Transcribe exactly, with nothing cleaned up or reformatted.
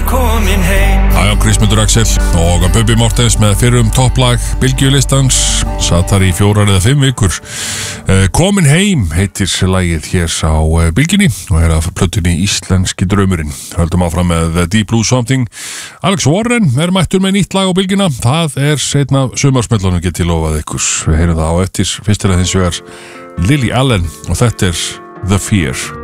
komin heim. Æjá, Kristmundur Axel og Bubbi Mortens með fyrrum topplag Bylgjulistans, satt þar í fjórar eða fimm vikur. Komin heim heitir lagið hér á Bylgjunni og er af plötunni Íslenski draumurinn. Höldum áfram með Deep Blue Something. Alex Warren er mættur með nýtt lag á Bylgjuna. Það er seinna sumarsmellunum, get ég lofað ykkur. Við heyrum það á eftir, fyrstilega hins vegar Lily Allen og þetta er The Fear.